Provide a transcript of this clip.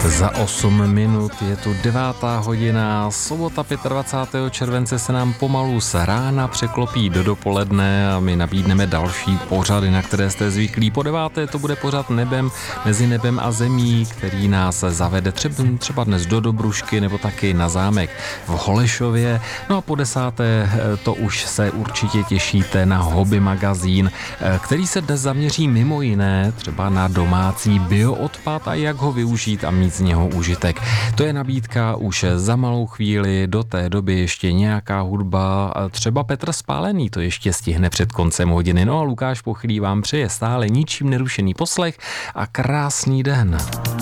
Za 8 minut je tu 9. hodina, sobota 25. července se nám pomalu z rána překlopí do dopoledne a my nabídneme další pořady, na které jste zvyklí. Po 9. to bude pořad mezi nebem a zemí, který nás zavede třeba dnes do Dobrušky nebo taky na zámek v Holešově. No a po 10. to už se určitě těšíte na Hobby magazín, který se dnes zaměří mimo jiné třeba na domácí bioodpad a jak ho využít a mít z něho užitek. To je nabídka už za malou chvíli, do té doby ještě nějaká hudba, třeba Petr Spálený to ještě stihne před koncem hodiny. No a Lukáš Pochlý vám přeje stále ničím nerušený poslech a krásný den.